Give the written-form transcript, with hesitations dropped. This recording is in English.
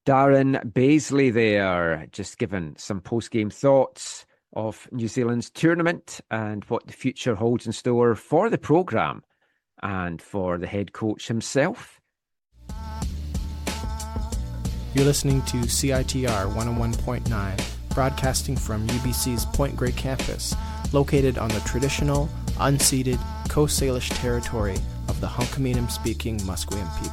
Darren Baisley there, just giving some post-game thoughts of New Zealand's tournament and what the future holds in store for the programme and for the head coach himself. You're listening to CITR 101.9, broadcasting from UBC's Point Grey campus, located on the traditional, unceded Coast Salish territory of the Hunkaminam-speaking Musqueam people.